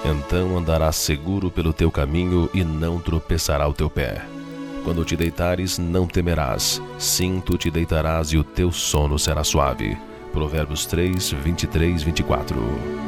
Então andarás seguro pelo teu caminho e não tropeçará o teu pé. Quando te deitares, não temerás. Sim, tu te deitarás e o teu sono será suave. Provérbios 3, 23, 24.